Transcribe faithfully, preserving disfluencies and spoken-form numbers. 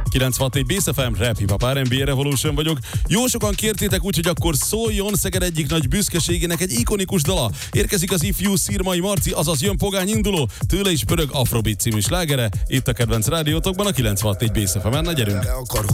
kilencvenhat Bass ef em, Rap, Hip Hop, er and bé Revolution vagyok. Jó sokan kértétek, úgyhogy akkor szóljon Szeged egyik nagy büszkeségének egy ikonikus dala. Érkezik az ifjú Szirmai Marci, azaz jön Pogány induló, tőle is pörög Afrobeat című slágere. Itt a kedvenc rádiótokban, a kilencvenhat Bass ef emen, na gyerünk!